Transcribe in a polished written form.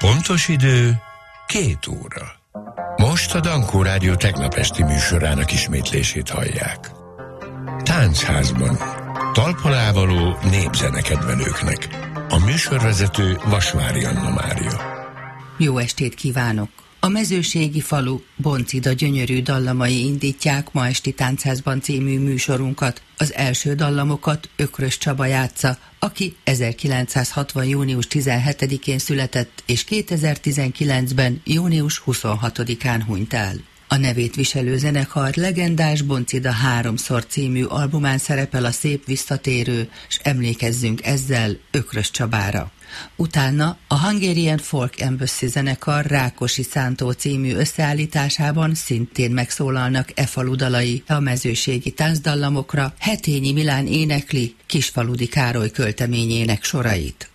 Pontos idő 2 óra. Most a Dankó Rádió tegnap esti műsorának ismétlését hallják. Táncházban. Talpalávaló népzenekedvelőknek. A műsorvezető Vasvári Anna Mária. Jó estét kívánok! A mezőségi falu Boncida gyönyörű dallamai indítják ma esti Táncházban című műsorunkat. Az első dallamokat Ökrös Csaba játsza, aki 1960. június 17-én született, és 2019-ben június 26-án hunyt el. A nevét viselő zenekar legendás Boncida 3-szor című albumán szerepel a Szép visszatérő, s emlékezzünk ezzel Ökrös Csabára. Utána a Hungarian Folk Embassy zenekar Rákosi Szántó című összeállításában szintén megszólalnak e falu dalai a mezőségi táncdallamokra. Hetényi Milán énekli Kisfaludi Károly költeményének sorait.